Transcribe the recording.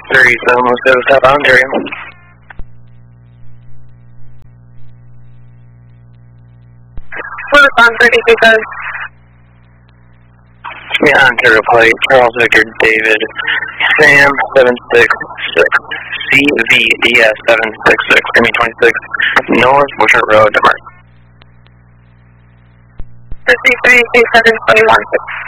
let's go to South Ontario. What's on 32 Yeah, Ontario plate, Charles Victor David, Sam 766, CVDS 766, I mean 26, North Butcher Road, Denmark. 532721.